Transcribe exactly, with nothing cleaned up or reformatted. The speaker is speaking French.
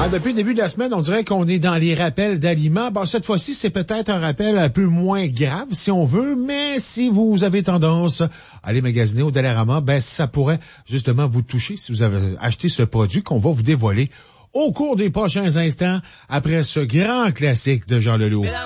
Ah, depuis le début de la semaine, on dirait qu'on est dans les rappels d'aliments. Bon, cette fois-ci, c'est peut-être un rappel un peu moins grave, si on veut, mais si vous avez tendance à aller magasiner au Dollarama, ben, ça pourrait justement vous toucher si vous avez acheté ce produit qu'on va vous dévoiler au cours des prochains instants après ce grand classique de Jean Leloup.